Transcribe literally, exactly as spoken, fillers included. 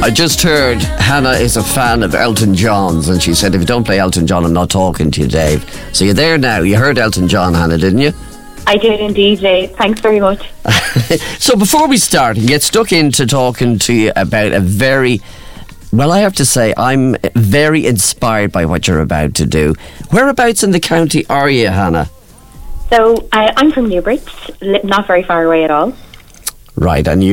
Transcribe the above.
I just heard Hannah is a fan of Elton John's, and she said, if you don't play Elton John, I'm not talking to you, Dave. So you're there now. You heard Elton John, Hannah, didn't you? I did indeed, Dave. Thanks very much. So before we start and get stuck into talking to you about a very, well, I have to say, I'm very inspired by what you're about to do. Whereabouts in the county are you, Hannah? So uh, I'm from Newbridge, li- not very far away at all. Right, and you